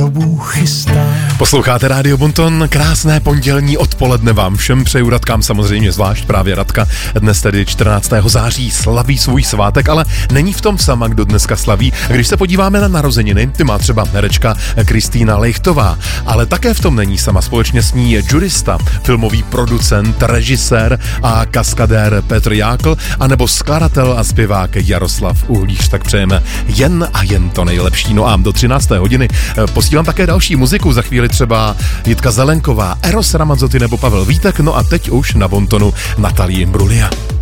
dobu chystá. Posloucháte Rádio Bonton, krásné pondělní odpoledne vám všem přeju, Radkám samozřejmě zvlášť, právě Radka dnes tedy 14. září slaví svůj svátek, ale není v tom sama, kdo dneska slaví. Když se podíváme na narozeniny, ty má třeba herečka Kristýna Lejchtová, ale také v tom není sama, společně s ní je jurista, filmový producent, režisér a kaskadér Petr Jákl, anebo skladatel a zpěvák Jaroslav Uhlíř, tak přejeme jen a jen to nejlepší. No a do 13. hodiny posílám také další muziku, za chvíli třeba Jitka Zelenková, Eros Ramazzotti nebo Pavel Vítek, no a teď už na Bontonu Natalie Imbruglia.